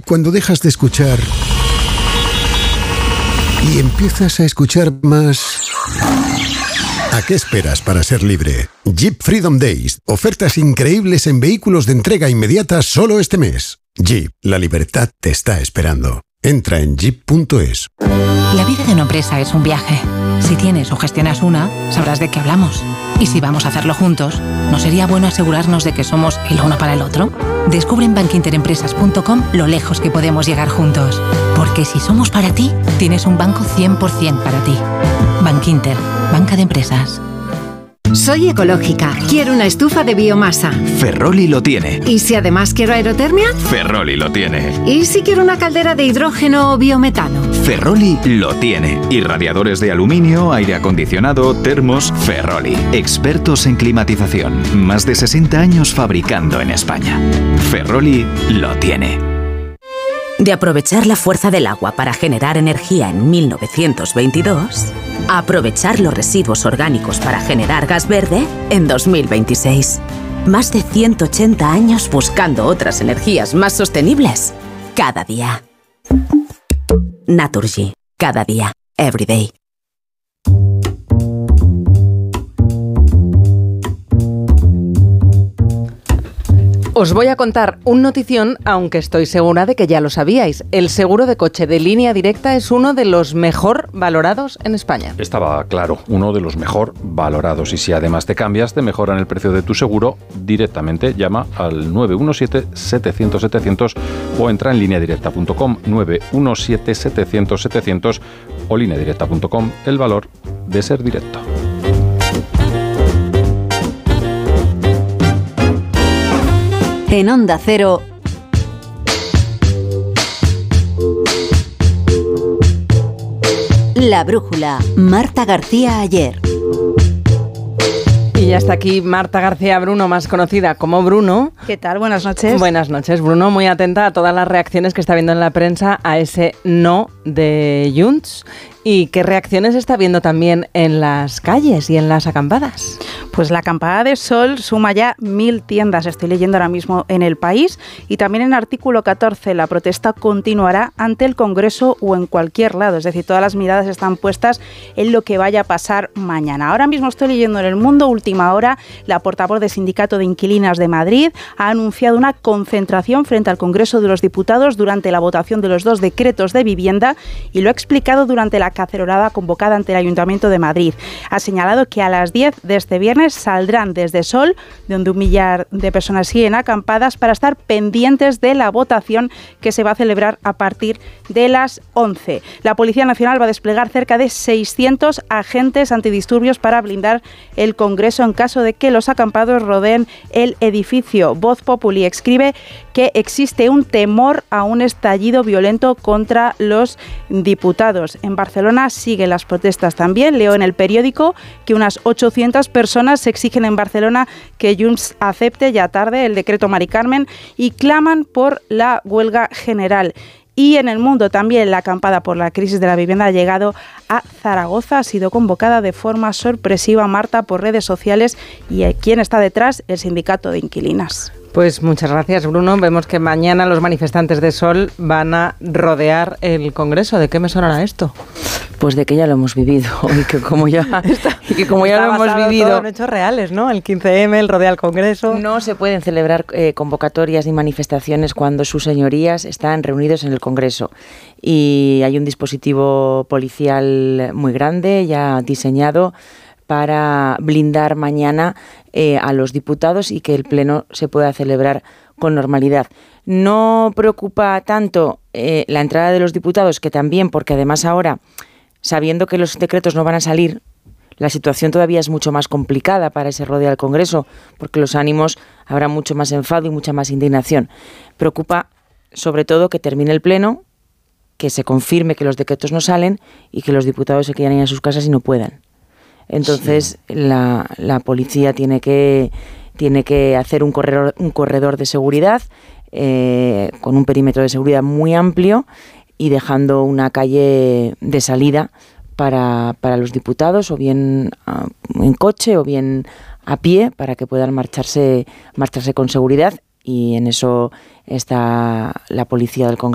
Cuando dejas de escuchar y empiezas a escuchar más... ¿A qué esperas para ser libre? Jeep Freedom Days. Ofertas increíbles en vehículos de entrega inmediata solo este mes. Jeep, la libertad te está esperando. Entra en jeep.es. La vida de una empresa es un viaje. Si tienes o gestionas una, sabrás de qué hablamos. Y si vamos a hacerlo juntos, ¿no sería bueno asegurarnos de que somos el uno para el otro? Descubre en bankinterempresas.com lo lejos que podemos llegar juntos. Porque si somos para ti, tienes un banco 100% para ti. Bankinter, banca de empresas. Soy ecológica. Quiero una estufa de biomasa. Ferroli lo tiene. ¿Y si además quiero aerotermia? Ferroli lo tiene. ¿Y si quiero una caldera de hidrógeno o biometano? Ferroli lo tiene. Y radiadores de aluminio, aire acondicionado, termos, Ferroli. Expertos en climatización. Más de 60 años fabricando en España. Ferroli lo tiene. De aprovechar la fuerza del agua para generar energía en 1922, a aprovechar los residuos orgánicos para generar gas verde en 2026. Más de 180 años buscando otras energías más sostenibles cada día. Naturgy. Cada día. Every day. Os voy a contar un notición, aunque estoy segura de que ya lo sabíais. El seguro de coche de Línea Directa es uno de los mejor valorados en España. Estaba claro, uno de los mejor valorados. Y si además te cambias, te mejoran el precio de tu seguro directamente. Llama al 917-700-700 o entra en lineadirecta.com, 917-700-700 o lineadirecta.com. El valor de ser directo. En Onda Cero, La Brújula, Marta García Ayer. Y ya está aquí Marta García Bruno, más conocida como Bruno. ¿Qué tal? Buenas noches. Buenas noches, Bruno. Muy atenta a todas las reacciones que está viendo en la prensa a ese no de Junts. ¿Y qué reacciones está viendo también en las calles y en las acampadas? Pues la acampada de Sol suma ya 1.000 tiendas, estoy leyendo ahora mismo en El País, y también en artículo 14 la protesta continuará ante el Congreso o en cualquier lado, es decir, todas las miradas están puestas en lo que vaya a pasar mañana. Ahora mismo estoy leyendo en El Mundo, última hora, la portavoz del Sindicato de Inquilinas de Madrid ha anunciado una concentración frente al Congreso de los Diputados durante la votación de los 2 decretos de vivienda y lo ha explicado durante la cacerolada convocada ante el Ayuntamiento de Madrid. Ha señalado que a las 10 de este viernes saldrán desde Sol, donde 1 millar de personas siguen acampadas, para estar pendientes de la votación que se va a celebrar a partir de las 11. La Policía Nacional va a desplegar cerca de 600 agentes antidisturbios para blindar el Congreso en caso de que los acampados rodeen el edificio. Voz Populi escribe que existe un temor a un estallido violento contra los diputados. En Barcelona siguen las protestas también. Leo en El Periódico que unas 800 personas se exigen en Barcelona que Junts acepte ya tarde el decreto Mari Carmen y claman por la huelga general. Y en El Mundo también la acampada por la crisis de la vivienda ha llegado a Zaragoza, ha sido convocada de forma sorpresiva, Marta, por redes sociales. ¿Y quién está detrás? El Sindicato de Inquilinas. Pues muchas gracias, Bruno. Vemos que mañana los manifestantes de Sol van a rodear el Congreso. ¿De qué me sonará esto? Pues de que ya lo hemos vivido y que como ya, lo hemos vivido... Todo en hechos reales, ¿no? El 15M, el rodea al Congreso... No se pueden celebrar convocatorias ni manifestaciones cuando sus señorías están reunidos en el Congreso. Y hay un dispositivo policial muy grande, ya diseñado para blindar mañana a los diputados y que el Pleno se pueda celebrar con normalidad. No preocupa tanto la entrada de los diputados, que también, porque además ahora, sabiendo que los decretos no van a salir, la situación todavía es mucho más complicada para ese rodeo al Congreso, porque los ánimos, habrá mucho más enfado y mucha más indignación. Preocupa sobre todo que termine el Pleno, que se confirme que los decretos no salen y que los diputados se queden ahí a sus casas y no puedan. Entonces sí. la policía tiene que hacer un corredor de seguridad con un perímetro de seguridad muy amplio y dejando una calle de salida para los diputados, o bien en coche o bien a pie, para que puedan marcharse con seguridad, y en eso está la policía del Congreso.